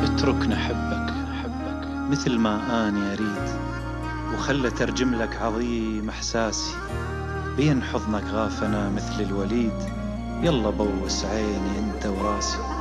اتركني أحبك مثل ما أني أريد، وخلة ترجم لك عظيم إحساسي، بين حضنك غافنا مثل الوليد. يلا بوس عيني أنت وراسي.